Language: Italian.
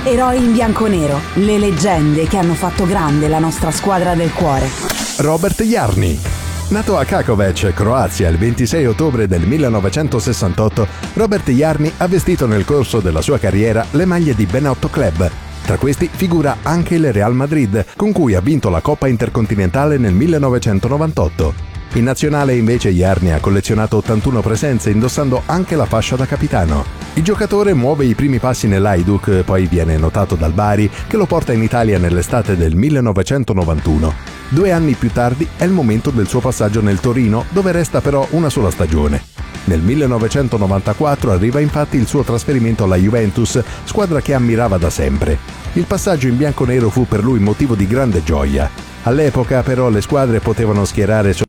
Eroi in bianconero, le leggende che hanno fatto grande la nostra squadra del cuore. Robert Jarni. Nato a Čakovec, Croazia, il 26 ottobre del 1968, Robert Jarni ha vestito nel corso della sua carriera le maglie di ben 8 club. Tra questi figura anche il Real Madrid, con cui ha vinto la Coppa Intercontinentale nel 1998. In nazionale invece Jarni ha collezionato 81 presenze, indossando anche la fascia da capitano. Il giocatore muove i primi passi nell'Hajduk, poi viene notato dal Bari, che lo porta in Italia nell'estate del 1991. 2 anni più tardi è il momento del suo passaggio nel Torino, dove resta però una sola stagione. Nel 1994 arriva infatti il suo trasferimento alla Juventus, squadra che ammirava da sempre. Il passaggio in bianconero fu per lui motivo di grande gioia. All'epoca però le squadre potevano schierare